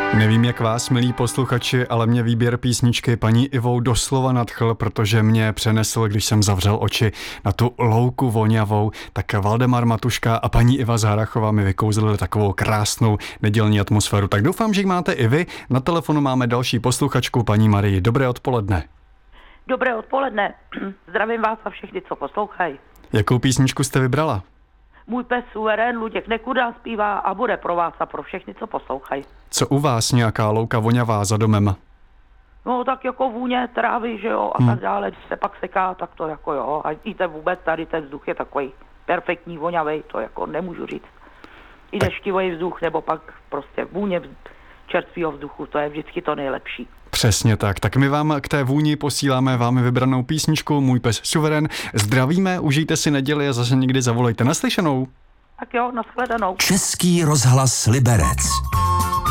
Nevím, jak vás, milí posluchači, ale mě výběr písničky paní Ivou doslova nadchl, protože mě přenesl, když jsem zavřel oči na tu louku vonavou, tak Valdemar Matuška a paní Iva Zahrachová mi vykouzlili takovou krásnou nedělní atmosféru. Tak doufám, že máte i vy. Na telefonu máme další posluchačku, paní Marii. Dobré odpoledne. Dobré odpoledne. Zdravím vás a všechny, co poslouchají. Jakou písničku jste vybrala? Můj pes Suverén, Luděk Nekuda zpívá a bude pro vás a pro všechny, co poslouchají. Co u vás nějaká louka vonavá za domem? No tak jako vůně trávy, že jo, a tak dále, když se pak seká, tak to jako jo. A i ten vůbec tady ten vzduch je takový perfektní, vonavej, to jako nemůžu říct. I deštivý vzduch, nebo pak prostě vůně čerstvého vzduchu, to je vždycky to nejlepší. Přesně tak. Tak my vám k té vůni posíláme vámi vybranou písničku Můj pes Suverén. Zdravíme, užijte si neděli a zase někdy zavolejte. Naslyšenou. Tak jo, nashledanou. Český rozhlas Liberec.